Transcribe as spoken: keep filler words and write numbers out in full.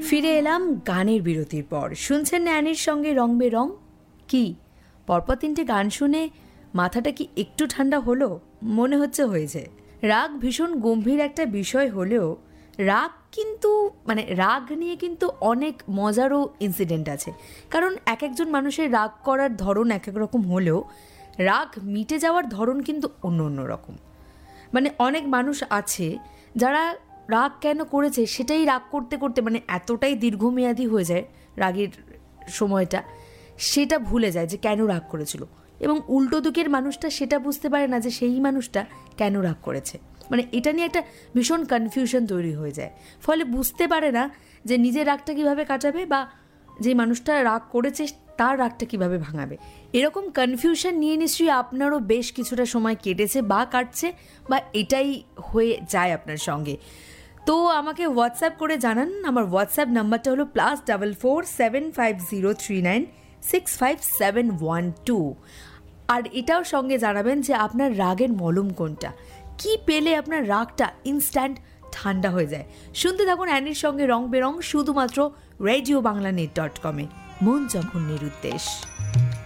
ফিরে এলাম গানের বিরতির পর। শুনছেন ন্যানির সঙ্গে রং বেরং। কি পরপর তিনটে গান শুনে মাথাটা কি একটু ঠান্ডা হলো? মনে হচ্ছে হয়েছে। রাগ ভীষণ গম্ভীর একটা বিষয় হলেও রাগ কিন্তু মানে রাগ নিয়ে কিন্তু অনেক মজারও ইনসিডেন্ট আছে। কারণ এক একজন মানুষের রাগ করার ধরন এক এক রকম হলেও রাগ মিটে যাওয়ার ধরন কিন্তু অন্য অন্য রকম। মানে অনেক মানুষ আছে যারা রাগ কেন করেছে সেটাই রাগ করতে করতে মানে এতটাই দীর্ঘমেয়াদী হয়ে যায় রাগের সময়টা, সেটা ভুলে যায় যে কেন রাগ করেছিল। এবং উল্টো দিকের মানুষটা সেটা বুঝতে পারে না যে সেই মানুষটা কেন রাগ করেছে। মানে এটা নিয়ে একটা ভীষণ কনফিউশন তৈরি হয়ে যায়। ফলে বুঝতে পারে না যে নিজের রাগটা কীভাবে কাটাবে বা যে মানুষটা রাগ করেছে তার রাগটা কীভাবে ভাঙাবে। এরকম কনফিউশন নিয়ে নিশ্চয়ই আপনারও বেশ কিছুটা সময় কেটেছে বা কাটছে, বা এটাই হয়ে যায় আপনার সঙ্গে। তো আমাকে হোয়াটসঅ্যাপ করে জানান। আমার হোয়াটসঅ্যাপ নাম্বারটা হলো plus double four seven five zero three nine six five seven one two. আর এটাও সঙ্গে জানাবেন যে আপনার রাগের মলম কোনটা, কি পেলে আপনার রাগটা ইনস্ট্যান্ট ঠান্ডা হয়ে যায়। শুনতে থাকুন অ্যানির সঙ্গে রং বেরং, শুধুমাত্র রেডিও বাংলা নেট ডট কমে। মন যখন নিরুদ্দেশ।